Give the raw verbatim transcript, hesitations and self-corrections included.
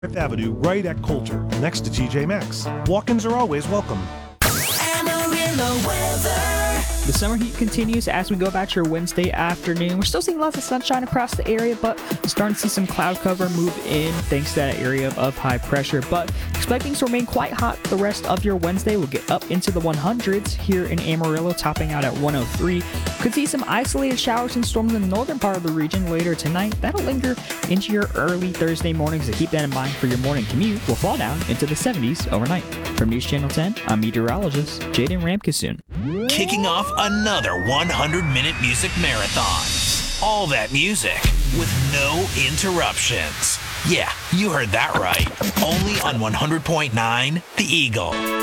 fifth Avenue, right at Coulter, next to T J Maxx. Walk-ins are always welcome. Amarillo weather. The summer heat continues as we go about your Wednesday afternoon. We're still seeing lots of sunshine across the area, but starting to see some cloud cover move in thanks to that area of high pressure. But expecting to remain quite hot the rest of your Wednesday. We'll get up into the one hundreds here in Amarillo, topping out at one oh three. Could see some isolated showers and storms in the northern part of the region later tonight. That'll linger into your early Thursday mornings, so keep that in mind for your morning commute. We'll fall down into the seventies overnight. From News Channel ten, I'm meteorologist Jaden Ramkissoon. Kicking off another one hundred minute music marathon. All that music with no interruptions. Yeah, you heard that right. Only on one hundred point nine The Eagle.